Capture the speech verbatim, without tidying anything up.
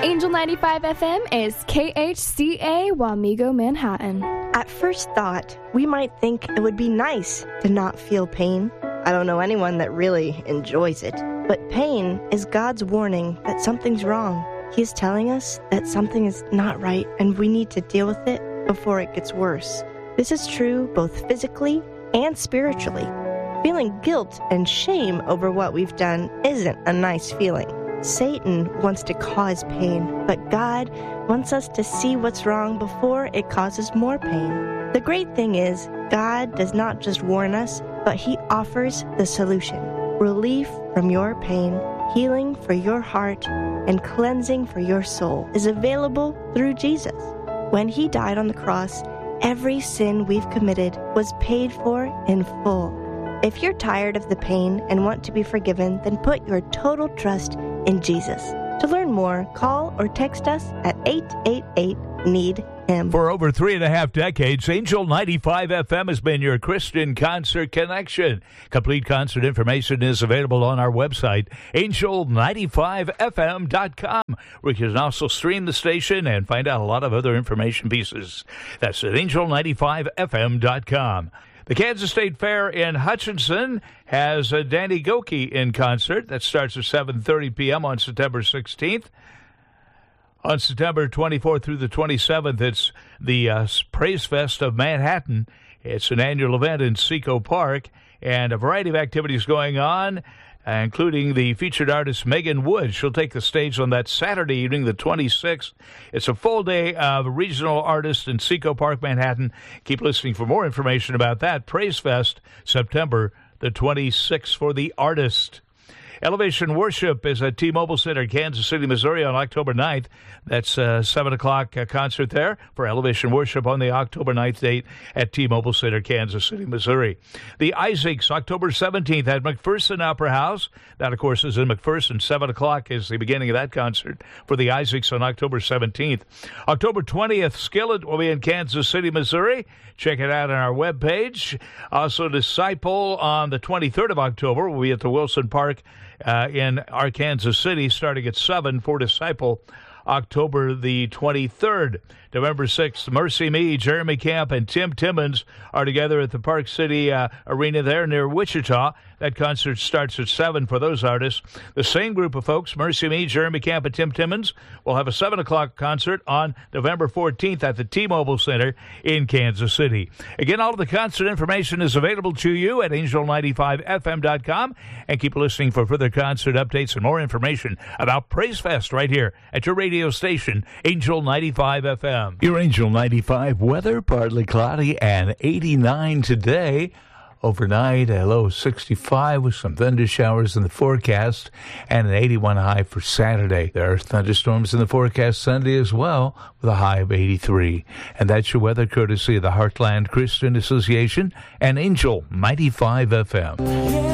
Angel ninety-five F M is K H C A Wamego, Manhattan. At first thought, we might think it would be nice to not feel pain. I don't know anyone that really enjoys it. But pain is God's warning that something's wrong. He is telling us that something is not right and we need to deal with it before it gets worse. This is true both physically and spiritually. Feeling guilt and shame over what we've done isn't a nice feeling. Satan wants to cause pain, but God wants us to see what's wrong before it causes more pain. The great thing is, God does not just warn us, but He offers the solution. Relief from your pain, healing for your heart, and cleansing for your soul is available through Jesus. When He died on the cross, every sin we've committed was paid for in full. If you're tired of the pain and want to be forgiven, then put your total trust in Jesus. To learn more, call or text us at eight eight eight, need him. For over three and a half decades, Angel ninety-five F M has been your Christian concert connection. Complete concert information is available on our website, angel ninety-five f m dot com, where you can also stream the station and find out a lot of other information pieces. That's at angel ninety-five f m dot com. The Kansas State Fair in Hutchinson has uh, Danny Gokey in concert. That starts at seven thirty p.m. on September sixteenth. On September twenty-fourth through the twenty-seventh, it's the uh, Praise Fest of Manhattan. It's an annual event in Seco Park, and a variety of activities going on, including the featured artist Megan Wood. She'll take the stage on that Saturday evening, the twenty-sixth. It's a full day of regional artists in Seco Park, Manhattan. Keep listening for more information about that. Praise Fest, September the twenty-sixth for the artist. Elevation Worship is at T-Mobile Center, Kansas City, Missouri on October ninth. That's a seven o'clock uh, concert there for Elevation Worship on the October ninth date at T-Mobile Center, Kansas City, Missouri. The Isaacs, October seventeenth at McPherson Opera House. That, of course, is in McPherson. seven o'clock is the beginning of that concert for the Isaacs on October seventeenth. October twentieth, Skillet will be in Kansas City, Missouri. Check it out on our webpage. Also, Disciple on the twenty-third of October will be at the Wilson Park uh, in Arkansas City, starting at seven for Disciple. October the twenty-third. November sixth, Mercy Me, Jeremy Camp, and Tim Timmons are together at the Park City uh, Arena there near Wichita. That concert starts at seven for those artists. The same group of folks, Mercy Me, Jeremy Camp, and Tim Timmons, will have a seven o'clock concert on November fourteenth at the T-Mobile Center in Kansas City. Again, all of the concert information is available to you at angel ninety-five f m dot com. And keep listening for further concert updates and more information about Praise Fest right here at your radio station, Angel ninety-five F M. Your Angel ninety-five weather, partly cloudy and eighty-nine today. Overnight, a low of sixty-five with some thunder showers in the forecast and an eighty-one high for Saturday. There are thunderstorms in the forecast Sunday as well with a high of eighty-three. And that's your weather courtesy of the Heartland Christian Association and Angel ninety-five F M.